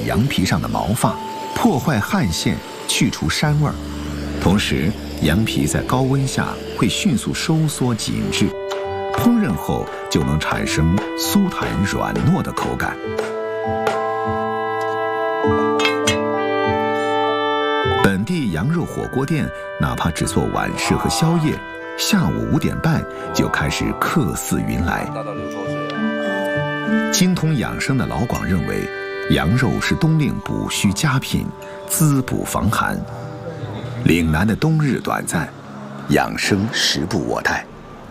羊皮上的毛发，破坏汗腺，去除膻味儿。同时，羊皮在高温下会迅速收缩紧致，烹饪后就能产生酥弹软糯的口感。本地羊肉火锅店哪怕只做晚市和宵夜，下午5点半就开始客似云来。精通养生的老广认为，羊肉是冬令补虚佳品，滋补防寒。岭南的冬日短暂，养生时不我待。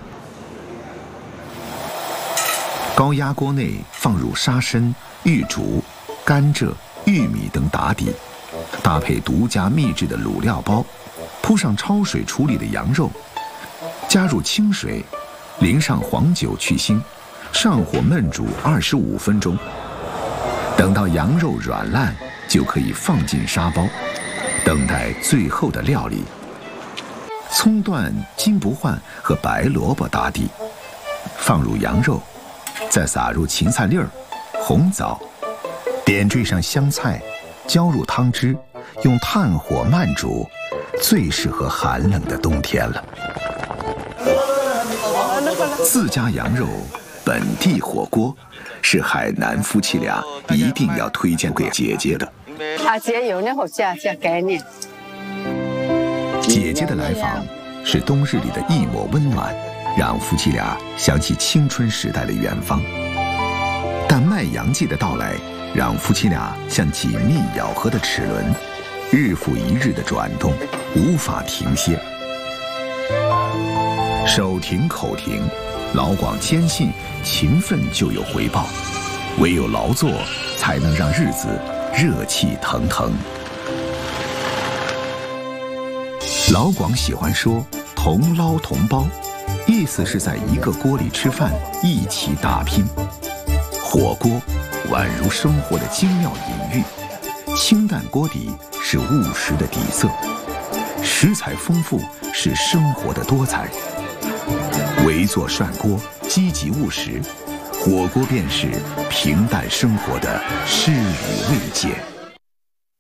高压锅内放入沙参、玉竹、甘蔗、玉米等打底，搭配独家秘制的卤料包，铺上焯水处理的羊肉，加入清水，淋上黄酒去腥，上火焖煮25分钟。等到羊肉软烂，就可以放进砂包，等待最后的料理。葱段、金不换和白萝卜打底，放入羊肉，再撒入芹菜粒儿、红枣，点缀上香菜，浇入汤汁，用炭火慢煮，最适合寒冷的冬天了。自家羊肉，本地火锅，是海南夫妻俩一定要推荐给姐姐的。 阿姐有那好下概念。 姐姐的来访是冬日里的一抹温暖，让夫妻俩想起青春时代的远方。但卖羊季的到来，让夫妻俩像紧密咬合的齿轮，日复一日的转动，无法停歇。手停口停，老广坚信勤奋就有回报，唯有劳作才能让日子热气腾腾。老广喜欢说同捞同包，意思是在一个锅里吃饭，一起打拼。火锅宛如生活的精妙隐喻，清淡锅底是务实的底色，食材丰富是生活的多彩。围坐涮锅，积极务实，火锅便是平淡生活的诗与慰藉。